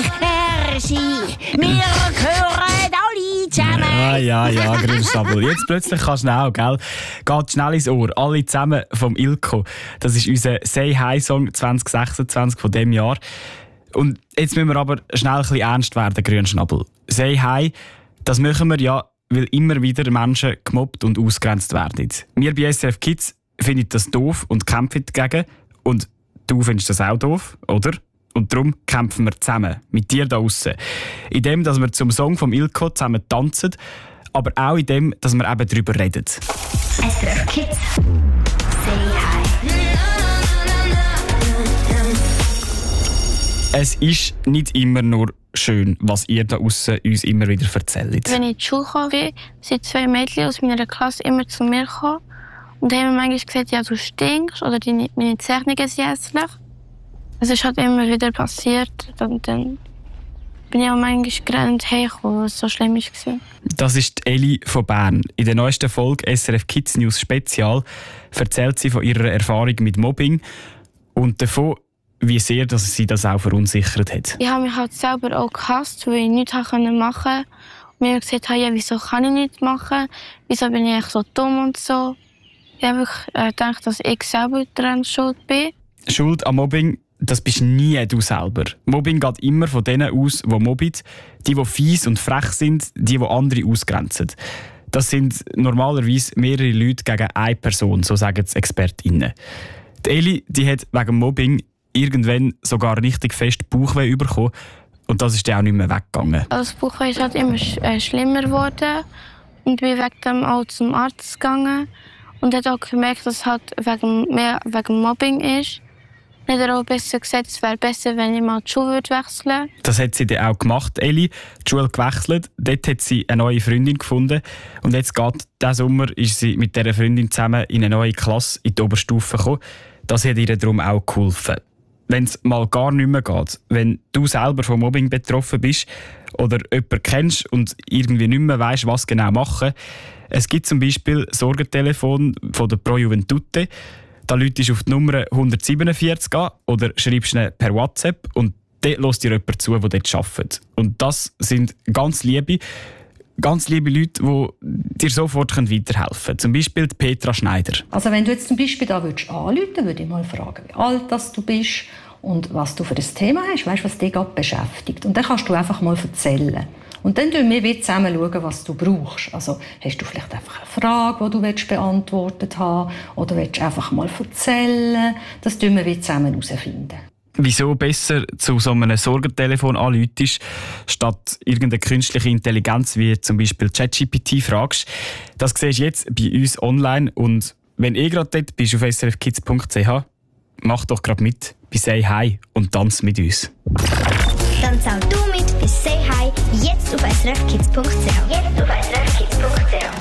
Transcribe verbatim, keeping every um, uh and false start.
ich Herr sein. Wir gehören alle zusammen. Ja, ja, ja, Grünschnabel. Jetzt plötzlich kannst du auch, gell? Geht schnell ins Ohr. Alle zusammen vom Ilko. Das ist unser «Say Hi»-Song zwanzig sechsundzwanzig von diesem Jahr. Und jetzt müssen wir aber schnell ein bisschen ernst werden, Grünschnabel. «Say Hi», das machen wir ja, weil immer wieder Menschen gemobbt und ausgrenzt werden. Wir bei S R F Kids finden das doof und kämpfen dagegen. Und du findest das auch doof, oder? Und darum kämpfen wir zusammen, mit dir da draussen. In dem, dass wir zum Song vom Ilko zusammen tanzen, aber auch in dem, dass wir eben darüber reden. S R F Kids. Say Hi. Es ist nicht immer nur schön, was ihr da draussen uns immer wieder erzählt. Wenn ich in die Schule gekommen bin, sind zwei Mädchen aus meiner Klasse immer zu mir gekommen und haben mir manchmal gesagt, ja, du stinkst oder deine, meine Zeichnungen sind hässlich. Es ist halt immer wieder passiert und dann bin ich auch manchmal gerannt hergekommen, weil es so schlimm war. Das ist Eli von Bern. In der neuesten Folge S R F Kids News Spezial erzählt sie von ihrer Erfahrung mit Mobbing und davon, wie sehr dass sie das auch verunsichert hat. Ich habe mich halt selber auch gehasst, weil ich nichts machen konnte. Und mir haben gesagt, ja, wieso kann ich nichts machen? Wieso bin ich so dumm und so? Ich habe äh, gedacht, dass ich selber daran schuld bin. Schuld am Mobbing, das bist nie du selber. Mobbing geht immer von denen aus, die mobben, die, die fies und frech sind, die, die andere ausgrenzen. Das sind normalerweise mehrere Leute gegen eine Person, so sagen es ExpertInnen. Die Eli, die hat wegen Mobbing irgendwann sogar richtig fest Bauchweh bekommen und das ist dann auch nicht mehr weggegangen. Das Bauchweh ist halt immer sch äh, schlimmer geworden und bin wegen dem auch zum Arzt gegangen und hat auch gemerkt, dass es halt wegen, mehr wegen Mobbing ist. Dann hat er auch besser gesagt, es wäre besser, wenn ich mal die Schule wechseln würde. Das hat sie dann auch gemacht, Eli. Die Schule gewechselt, dort hat sie eine neue Freundin gefunden und jetzt geht diesen Sommer ist sie mit dieser Freundin zusammen in eine neue Klasse in die Oberstufe gekommen. Das hat ihr darum auch geholfen. Wenn es mal gar nicht mehr geht, wenn du selber von Mobbing betroffen bist oder jemanden kennst und irgendwie nicht mehr weisst, was genau machen. Es gibt zum Beispiel Sorgentelefon von der Pro Juventute. Da läutest du auf die Nummer hundertsiebenundvierzig an oder schreibst ihnen per WhatsApp und dort hört dir jemand zu, der dort arbeitet. Und das sind ganz liebe, ganz liebe Leute, die dir sofort weiterhelfen können. Zum Beispiel die Petra Schneider. Also wenn du jetzt zum Beispiel da anrufen würdest, würde ich mal fragen, wie alt du bist und was du für ein Thema hast, weißt, was dich gerade beschäftigt. Und dann kannst du einfach mal erzählen. Und dann schauen wir zusammen, was du brauchst. Also hast du vielleicht einfach eine Frage, die du beantwortet haben willst, oder willst du einfach mal erzählen. Das schauen wir zusammen herausfinden. Wieso besser zu so einem Sorgentelefon anrufst, statt irgendeine künstliche Intelligenz wie zum Beispiel ChatGPT fragst. Das siehst du jetzt bei uns online und wenn ihr gerade dort bist auf s r f kids punkt c h, mach doch gerade mit bei «Say Hi» und tanz mit uns. Tanz auch du mit bei «Say Hi» jetzt auf s r f kids punkt c h. Jetzt auf s r f kids punkt c h.